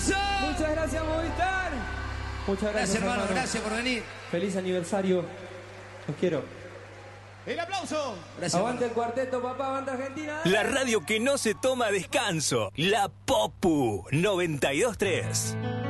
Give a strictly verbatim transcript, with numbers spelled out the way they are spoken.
aplauso. Muchas gracias, Movistar. Muchas gracias, Gracias, hermano. hermano. Gracias por venir. Feliz aniversario. Los quiero. ¡El aplauso! Gracias, Aguante hermano. el cuarteto, papá. Aguante Argentina. La radio que no se toma descanso. La Popu noventa y dos tres.